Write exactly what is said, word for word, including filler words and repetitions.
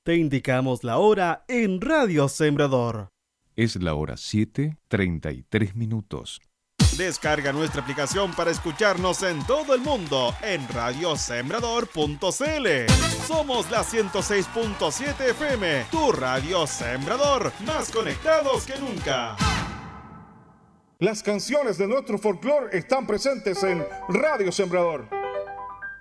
Te indicamos la hora en Radio Sembrador. Es la hora siete, treinta y tres minutos. Descarga nuestra aplicación para escucharnos en todo el mundo en radio sembrador punto c l. Somos la ciento seis punto siete F M, tu Radio Sembrador, más conectados que nunca. Las canciones de nuestro folclore están presentes en Radio Sembrador.